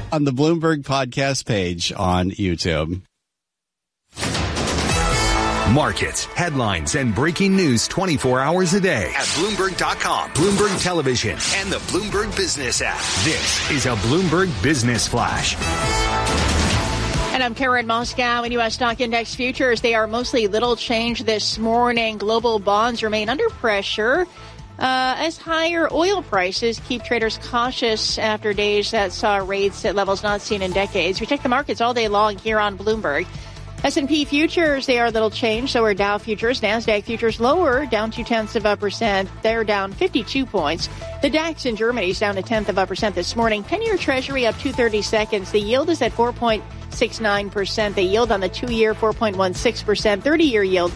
on the Bloomberg podcast page on YouTube. Markets, headlines, and breaking news 24 hours a day at Bloomberg.com, Bloomberg Television, and the Bloomberg Business app. This is a Bloomberg Business Flash. And I'm Karen Moscow. In U.S. stock index futures, they are mostly little change this morning. Global bonds remain under pressure as higher oil prices keep traders cautious after days that saw rates at levels not seen in decades. We check the markets all day long here on Bloomberg. S&P futures, they are little change. So are Dow futures. NASDAQ futures lower, down 0.2%. They're down 52 points. The DAX in Germany is down 0.1% this morning. 10-year Treasury up 2/30 seconds. The yield is at 4.69%. The yield on the 2-year, 4.16%. 30-year yield,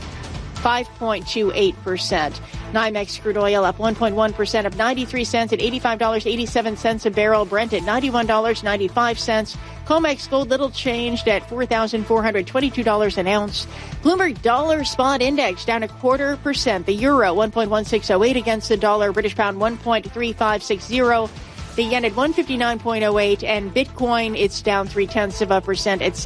5.28%. NYMEX crude oil up 1.1%, up 93 cents at $85.87 a barrel. Brent at $91.95. COMEX gold little changed at $4,422 an ounce. Bloomberg dollar spot index down 0.25%. The euro 1.1608 against the dollar. British pound 1.3560. The yen at 159.08, and Bitcoin, it's down 0.3% at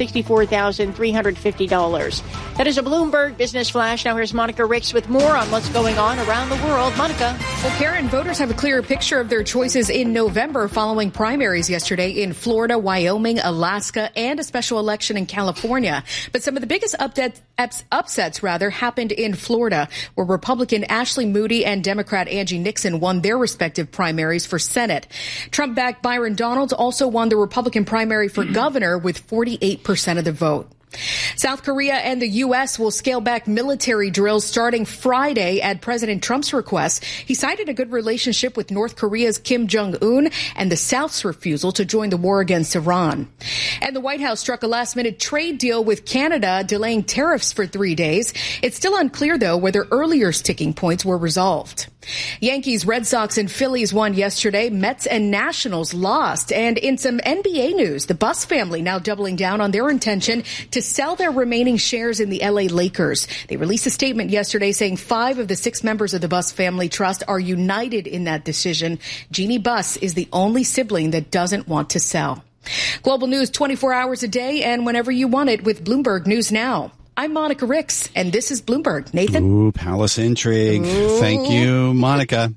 $64,350. That is a Bloomberg Business Flash. Now here's Monica Ricks with more on what's going on around the world. Monica. Well, Karen, voters have a clearer picture of their choices in November following primaries yesterday in Florida, Wyoming, Alaska, and a special election in California. But some of the biggest upsets happened in Florida, where Republican Ashley Moody and Democrat Angie Nixon won their respective primaries for Senate. Trump-backed Byron Donalds also won the Republican primary for governor with 48% of the vote. South Korea and the U.S. will scale back military drills starting Friday at President Trump's request. He cited a good relationship with North Korea's Kim Jong-un and the South's refusal to join the war against Iran. And the White House struck a last-minute trade deal with Canada, delaying tariffs for 3 days. It's still unclear, though, whether earlier sticking points were resolved. Yankees, Red Sox, and Phillies won yesterday. Mets and Nationals lost. And in some NBA news, the Buss family now doubling down on their intention to sell their remaining shares in the LA Lakers. They released a statement yesterday saying 5 of the 6 members of the Buss family trust are united in that decision. Jeannie Buss is the only sibling that doesn't want to sell. Global news 24 hours a day and whenever you want it with Bloomberg News Now. I'm Monica Ricks, and this is Bloomberg. Nathan? Ooh, Palace intrigue. Ooh. Thank you, Monica.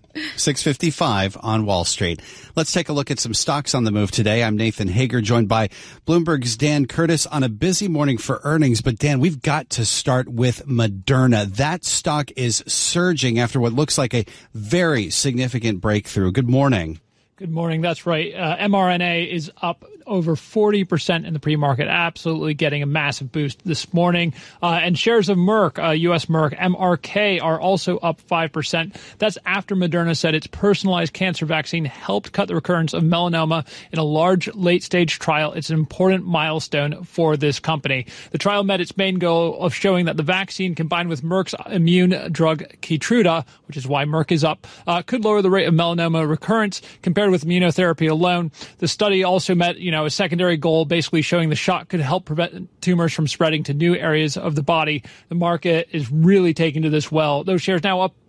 6:55 on Wall Street. Let's take a look at some stocks on the move today. I'm Nathan Hager, joined by Bloomberg's Dan Curtis on a busy morning for earnings. But, Dan, we've got to start with Moderna. That stock is surging after what looks like a very significant breakthrough. Good morning. Good morning. That's right. mRNA is up over 40% in the pre-market, absolutely getting a massive boost this morning. And shares of Merck, U.S. Merck, MRK, are also up 5%. That's after Moderna said its personalized cancer vaccine helped cut the recurrence of melanoma in a large late-stage trial. It's an important milestone for this company. The trial met its main goal of showing that the vaccine, combined with Merck's immune drug Keytruda, which is why Merck is up, could lower the rate of melanoma recurrence compared with immunotherapy alone. The study also met, a secondary goal, basically showing the shot could help prevent tumors from spreading to new areas of the body. The market is really taking to this well. Those shares now up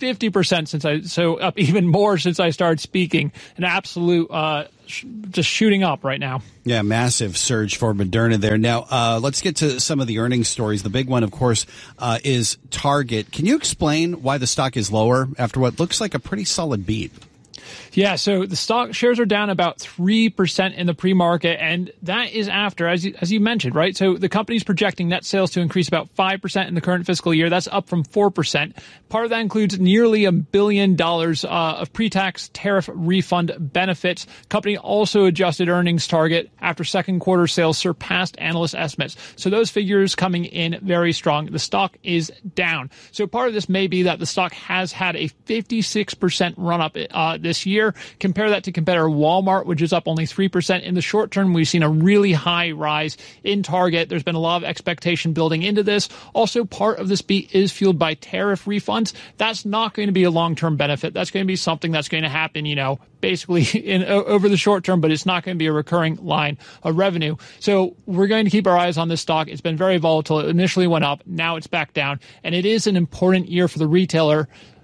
50% up even more since I started speaking. An absolute just shooting up right now. Yeah, massive surge for Moderna there. Now, let's get to some of the earnings stories. The big one, of course, is Target. Can you explain why the stock is lower after what looks like a pretty solid beat? Yeah, so the stock shares are down about 3% in the pre-market, and that is after, as you mentioned, right? So the company's projecting net sales to increase about 5% in the current fiscal year. That's up from 4%. Part of that includes nearly $1 billion of pre-tax tariff refund benefits. Company also adjusted earnings target after second quarter sales surpassed analyst estimates. So those figures coming in very strong. The stock is down. So part of this may be that the stock has had a 56% run-up this year. Compare that to competitor Walmart, which is up only 3%. In the short term, we've seen a really high rise in Target. There's been a lot of expectation building into this. Also, part of this beat is fueled by tariff refunds. That's not going to be a long-term benefit. That's going to be something that's going to happen, basically over the short term, but it's not going to be a recurring line of revenue. So we're going to keep our eyes on this stock. It's been very volatile. It initially went up. Now it's back down. And it is an important year for the retailer.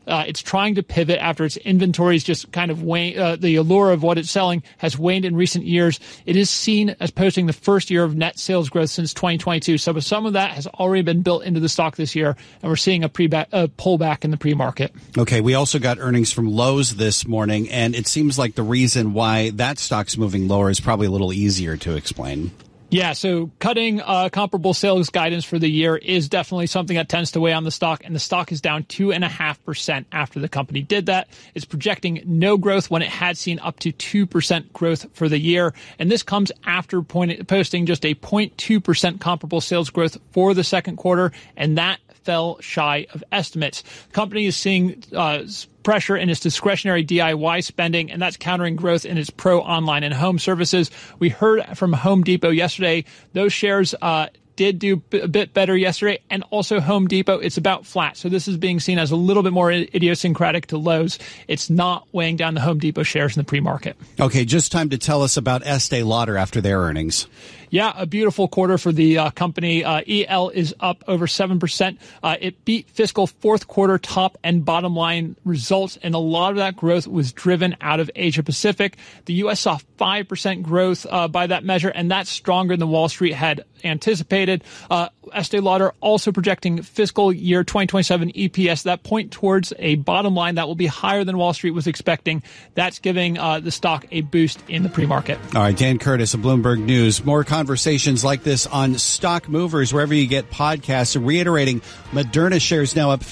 It's trying to pivot after its inventories just kind of wane. The allure of what it's selling has waned in recent years. It is seen as posting the first year of net sales growth since 2022. So some of that has already been built into the stock this year, and we're seeing a pullback in the pre-market. Okay, we also got earnings from Lowe's this morning, and it seems like the reason why that stock's moving lower is probably a little easier to explain. Yeah, so cutting comparable sales guidance for the year is definitely something that tends to weigh on the stock, and the stock is down 2.5% after the company did that. It's projecting no growth when it had seen up to 2% growth for the year, and this comes after posting just a 0.2% comparable sales growth for the second quarter, and that fell shy of estimates. The company is seeing pressure in its discretionary DIY spending, and that's countering growth in its pro online and home services. We heard from Home Depot yesterday. Those shares did do a bit better yesterday, and also Home Depot, it's about flat. So this is being seen as a little bit more idiosyncratic to Lowe's. It's not weighing down the Home Depot shares in the pre-market. Okay, just time to tell us about Estee Lauder after their earnings. Yeah, a beautiful quarter for the company. EL is up over 7%. It beat fiscal fourth quarter top and bottom line results, and a lot of that growth was driven out of Asia Pacific. The U.S. saw 5% growth by that measure, and that's stronger than Wall Street had anticipated. Estee Lauder also projecting fiscal year 2027 EPS that point towards a bottom line that will be higher than Wall Street was expecting. That's giving the stock a boost in the pre-market. All right, Dan Curtis of Bloomberg News. More conversations like this on Stock Movers, wherever you get podcasts. Reiterating, Moderna shares now up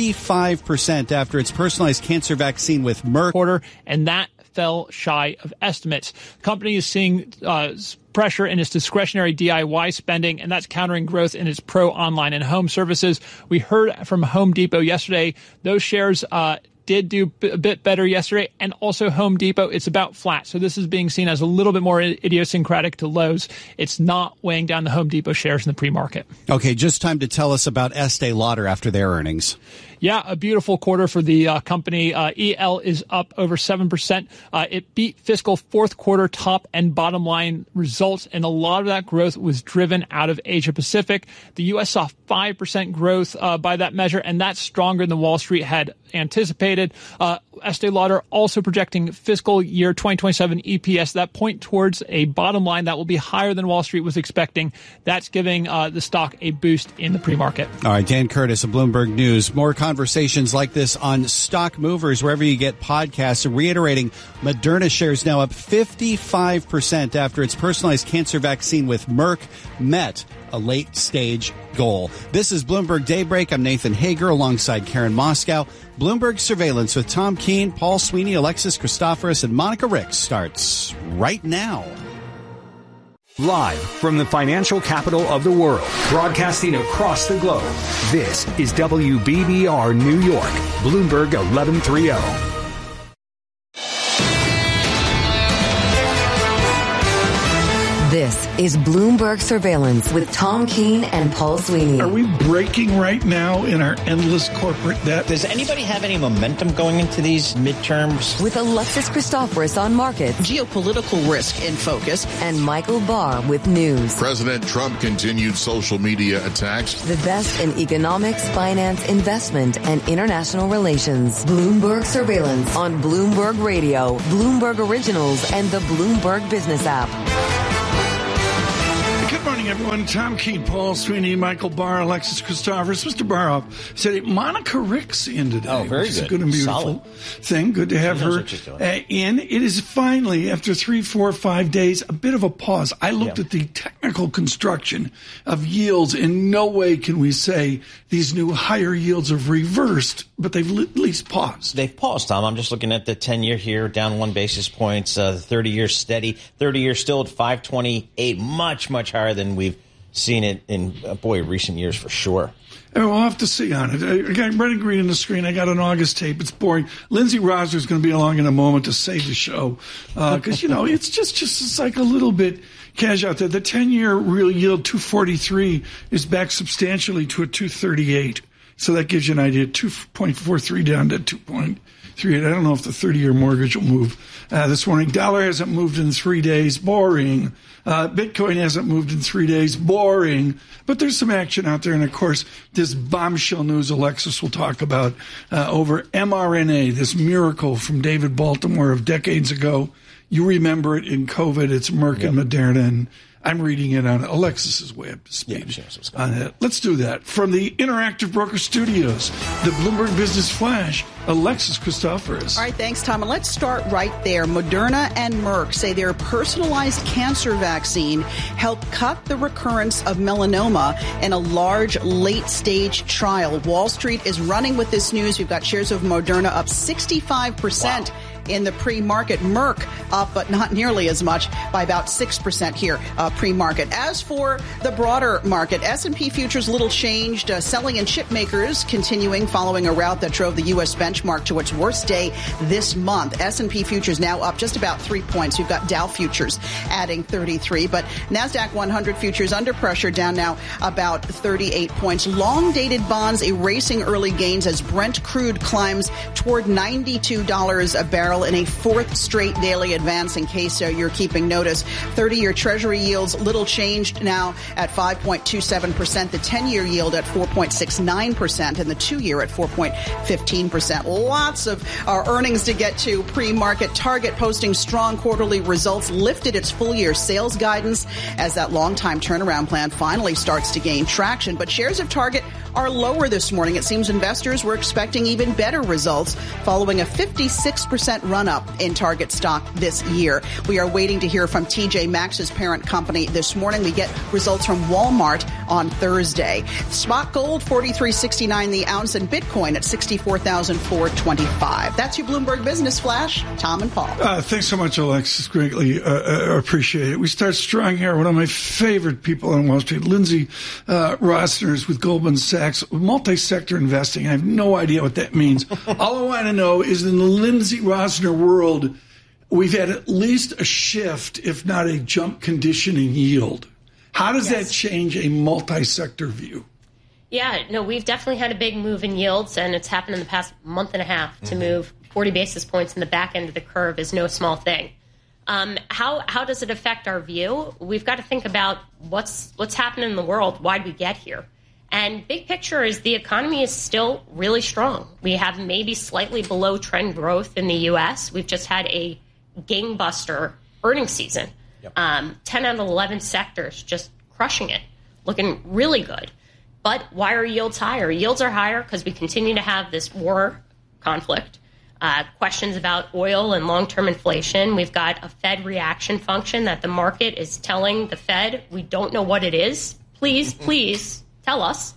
55% after its personalized cancer vaccine with Merck. And that fell shy of estimates. The company is seeing pressure in its discretionary DIY spending, and that's countering growth in its pro online and home services. We heard from Home Depot yesterday. Those shares did do a bit better yesterday, and also Home Depot, it's about flat. So this is being seen as a little bit more idiosyncratic to Lowe's. It's not weighing down the Home Depot shares in the pre-market. Okay, just time to tell us about Estee Lauder after their earnings. Yeah, a beautiful quarter for the company. EL is up over 7%. It beat fiscal fourth quarter top and bottom line results, and a lot of that growth was driven out of Asia Pacific. The U.S. saw 5% growth by that measure, and that's stronger than Wall Street had anticipated. Estee Lauder also projecting fiscal year 2027 EPS that point towards a bottom line that will be higher than Wall Street was expecting. That's giving the stock a boost in the pre-market. All right, Dan Curtis of Bloomberg News. More conversations like this on Stock Movers, wherever you get podcasts. Reiterating, Moderna shares now up 55% after its personalized cancer vaccine with Merck met a late-stage goal. This is Bloomberg Daybreak. I'm Nathan Hager alongside Karen Moscow. Bloomberg Surveillance with Tom Keene, Paul Sweeney, Alexis Christoforous, and Monica Ricks starts right now. Live from the financial capital of the world, broadcasting across the globe, this is WBBR New York, Bloomberg 1130. This is Bloomberg Surveillance with Tom Keene and Paul Sweeney. Are we breaking right now in our endless corporate debt? Does anybody have any momentum going into these midterms? With Alexis Christoforous on markets. Geopolitical risk in focus. And Michael Barr with news. President Trump continued social media attacks. The best in economics, finance, investment, and international relations. Bloomberg Surveillance on Bloomberg Radio, Bloomberg Originals, and the Bloomberg Business app. Good morning, everyone. Tom Keene, Paul Sweeney, Michael Barr, Alexis Christoforous. Mr. Barr said Monica Ricks in today. Oh, very which is good. a good and beautiful Solid thing. Good to have her in. It is finally, after 3, 4, 5 days, a bit of a pause. I looked at the technical construction of yields. In no way can we say these new higher yields have reversed, but they've at least paused. They've paused, Tom. I'm just looking at the 10-year here, down 1 basis points. The 30-year steady. 30-year still at 528, much, much higher than we've seen it in, recent years for sure. And we'll have to see on it. I got red and green on the screen. I got an August tape. It's boring. Lindsay Rosner is going to be along in a moment to save the show. Because, it's just like a little bit cash out there. The 10-year real yield, 243, is back substantially to a 238. So that gives you an idea, 2.43 down to 2.38. I don't know if the 30-year mortgage will move this morning. Dollar hasn't moved in 3 days. Boring. Bitcoin hasn't moved in 3 days. Boring. But there's some action out there. And, of course, this bombshell news Alexis will talk about over mRNA, this miracle from David Baltimore of decades ago. You remember it in COVID. It's Merck and Moderna, and I'm reading it on Alexis's way up to speed on it. Let's do that. From the Interactive Broker Studios, the Bloomberg Business Flash, Alexis Christoforous. All right, thanks, Tom. And let's start right there. Moderna and Merck say their personalized cancer vaccine helped cut the recurrence of melanoma in a large late-stage trial. Wall Street is running with this news. We've got shares of Moderna up 65%. Wow. In the pre-market. Merck up, but not nearly as much, by about 6% here pre-market. As for the broader market, S&P futures little changed. Selling and chip makers continuing following a route that drove the U.S. benchmark to its worst day this month. S&P futures now up just about 3 points. You've got Dow futures adding 33, but NASDAQ 100 futures under pressure, down now about 38 points. Long-dated bonds erasing early gains as Brent crude climbs toward $92 a barrel in a fourth straight daily advance, in case you're keeping notice. 30-year Treasury yields little changed now at 5.27%, the 10-year yield at 4.69%, and the 2-year at 4.15%. Lots of earnings to get to pre-market. Target posting strong quarterly results, lifted its full-year sales guidance as that long-time turnaround plan finally starts to gain traction. But shares of Target are lower this morning. It seems investors were expecting even better results following a 56% run-up in Target stock this year. We are waiting to hear from TJ Maxx's parent company this morning. We get results from Walmart on Thursday. Spot gold, $43.69 the ounce, and Bitcoin at $64,425. That's your Bloomberg Business Flash. Tom and Paul. Thanks so much, Alexis. Greatly appreciate it. We start strong here. One of my favorite people on Wall Street, Lindsay Rossner, is with Goldman Sachs. Multi-sector investing. I have no idea what that means. All I want to know is in the Lindsay Rossner world, we've had at least a shift, if not a jump condition in yield. How does that change a multi-sector view? Yeah, no, we've definitely had a big move in yields, and it's happened in the past month and a half. To move 40 basis points in the back end of the curve is no small thing. How does it affect our view? We've got to think about what's happening in the world. Why did we get here? And big picture is the economy is still really strong. We have maybe slightly below trend growth in the U.S. We've just had a gangbuster earnings season. 10 out of 11 sectors just crushing it, looking really good. But why are yields higher? Yields are higher because we continue to have this war conflict, questions about oil and long-term inflation. We've got a Fed reaction function that the market is telling the Fed, we don't know what it is. Please tell us.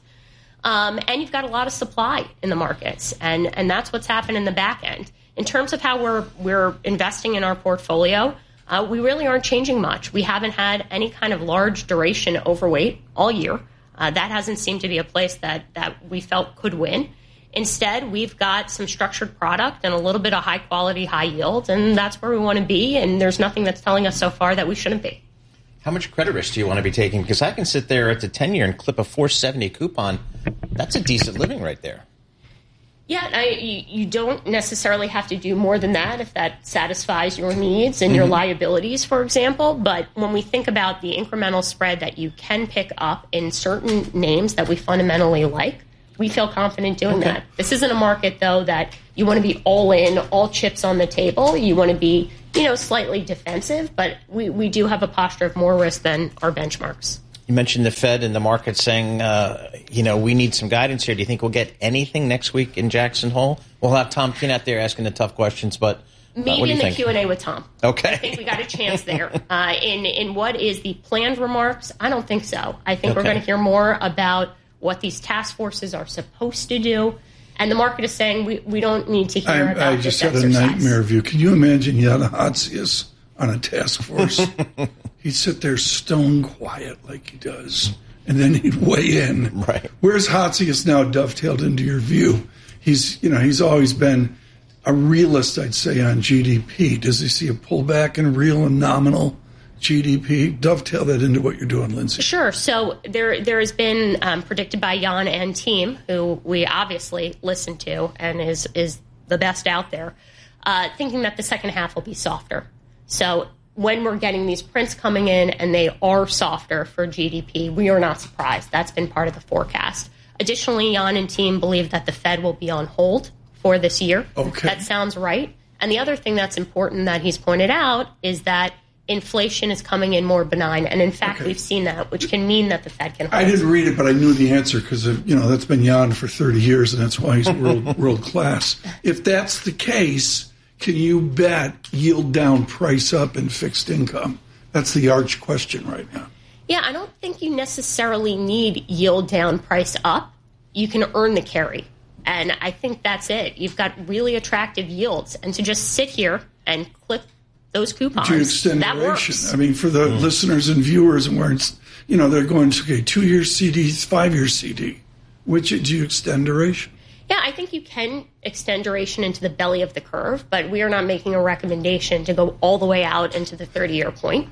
And you've got a lot of supply in the markets, and that's what's happened in the back end. In terms of how we're investing in our portfolio, we really aren't changing much. We haven't had any kind of large duration overweight all year. That hasn't seemed to be a place that we felt could win. Instead, we've got some structured product and a little bit of high quality, high yield, and that's where we want to be, and there's nothing that's telling us so far that we shouldn't be. How much credit risk do you want to be taking? Because I can sit there at the 10-year and clip a 470 coupon. That's a decent living right there. Yeah, you don't necessarily have to do more than that if that satisfies your needs and your liabilities, for example. But when we think about the incremental spread that you can pick up in certain names that we fundamentally like, we feel confident doing that. This isn't a market, though, that you want to be all in, all chips on the table. You want to be, slightly defensive, but we do have a posture of more risk than our benchmarks. You mentioned the Fed and the market saying, we need some guidance here. Do you think we'll get anything next week in Jackson Hole? We'll have Tom Keene out there asking the tough questions, but maybe in the Q&A with Tom. Okay. I think we got a chance there. In what is the planned remarks, I don't think so. I think we're going to hear more about what these task forces are supposed to do. And the market is saying we don't need to hear about I just had a nightmare view. Can you imagine Jan Hatzius on a task force? He'd sit there stone quiet like he does, and then he'd weigh in. Right. Where's Hatzius now dovetailed into your view? He's always been a realist, I'd say, on GDP. Does he see a pullback in real and nominal GDP? Dovetail that into what you're doing, Lindsay. Sure. So there has been predicted by Jan and team, who we obviously listen to and is the best out there, thinking that the second half will be softer. So when we're getting these prints coming in and they are softer for GDP, we are not surprised. That's been part of the forecast. Additionally, Jan and team believe that the Fed will be on hold for this year. Okay. That sounds right. And the other thing that's important that he's pointed out is that inflation is coming in more benign. And in fact, we've seen that, which can mean that the Fed can hold. I didn't read it, but I knew the answer because, that's been Jan for 30 years, and that's why he's world class. If that's the case, can you bet yield down, price up, and fixed income? That's the arch question right now. Yeah, I don't think you necessarily need yield down, price up. You can earn the carry. And I think that's it. You've got really attractive yields. And to just sit here and clip those coupons, to extend that duration. works. I mean, for the listeners and viewers, and where it's, they're going, 2-year CDs, 5-year CD. Which do you extend duration? Yeah, I think you can extend duration into the belly of the curve, but we are not making a recommendation to go all the way out into the 30-year point.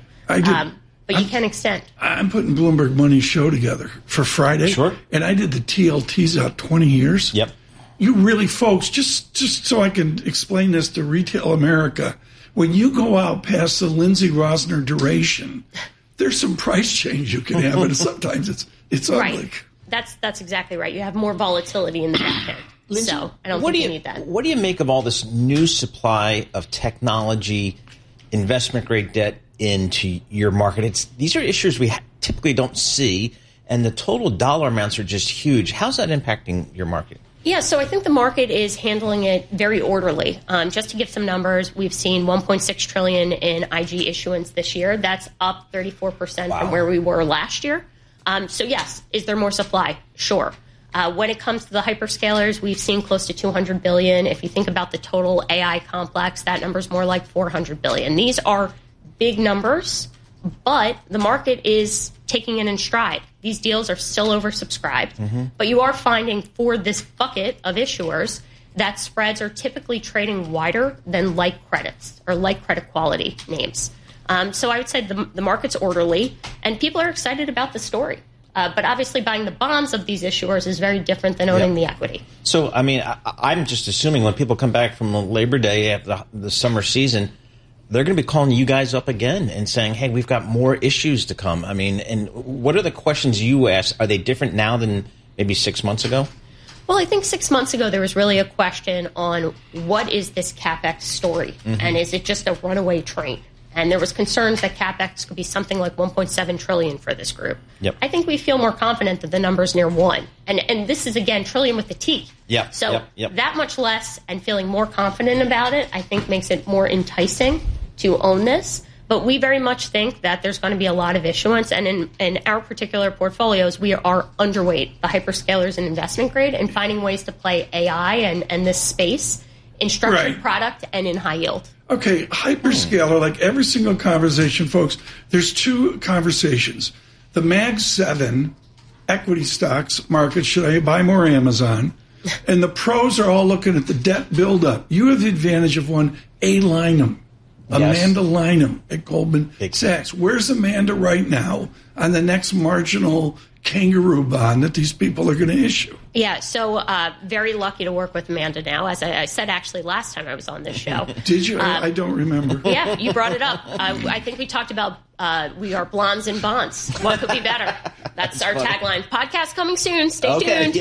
But you can extend. I'm putting Bloomberg Money Show together for Friday. Sure. And I did the TLTs out 20 years. Yep. You really, folks, just so I can explain this to retail America, when you go out past the Lindsay Rosner duration, there's some price change you can have, but sometimes it's ugly. Right. That's exactly right. You have more volatility in the back end. Lindsay, so I don't think you need that. What do you make of all this new supply of technology, investment-grade debt into your market? These are issues we typically don't see, and the total dollar amounts are just huge. How's that impacting your market? Yeah, so I think the market is handling it very orderly. Just to give some numbers, we've seen $1.6 trillion in IG issuance this year. That's up 34% from where we were last year. So yes, is there more supply? Sure. When it comes to the hyperscalers, we've seen close to $200 billion. If you think about the total AI complex, that number's more like $400 billion. These are big numbers, but the market is taking it in stride. These deals are still oversubscribed, but you are finding for this bucket of issuers that spreads are typically trading wider than like credits or like credit quality names. So I would say the market's orderly, and people are excited about the story. But obviously buying the bonds of these issuers is very different than owning the equity. So, I mean, I'm just assuming when people come back from Labor Day after the summer season, they're going to be calling you guys up again and saying, hey, we've got more issues to come. I mean, and what are the questions you ask? Are they different now than maybe 6 months ago? Well, I think 6 months ago there was really a question on what is this CapEx story? And is it just a runaway train? And there was concerns that CapEx could be something like $1.7 trillion for this group. Yep. I think we feel more confident that the number's near one. And this is, again, trillion with the T. Yeah. So that much less and feeling more confident about it, I think makes it more enticing to own this. But we very much think that there's going to be a lot of issuance. And in our particular portfolios, we are underweight the hyperscalers and investment grade and finding ways to play AI and this space in structured product and in high yield. Okay, hyperscaler, like every single conversation, folks, there's two conversations. The Mag 7 equity stocks market, should I buy more Amazon? And the pros are all looking at the debt buildup. You have the advantage of one, A. Lynham, Amanda Lynham at Goldman Sachs. Where's Amanda right now on the next marginal kangaroo bond that these people are going to issue? Yeah, so very lucky to work with Amanda now. As I said, actually, last time I was on this show. Did you? I don't remember. Yeah, you brought it up. I think we talked about we are blondes in bonds. What could be better? That's our tagline. Podcast coming soon. Stay tuned.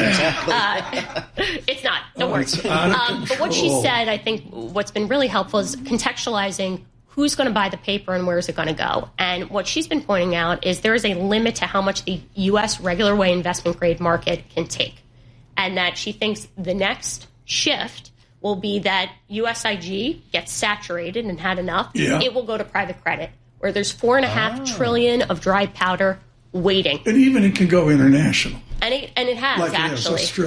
Yeah. It's not. Don't worry. But what she said, I think what's been really helpful is contextualizing who's going to buy the paper and where is it going to go. And what she's been pointing out is there is a limit to how much the U.S. regular way investment grade market can take. And that she thinks the next shift will be that USIG gets saturated and had enough. Yeah. It will go to private credit, where there's $4.5 trillion of dry powder waiting. And even it can go international. And it has, like actually.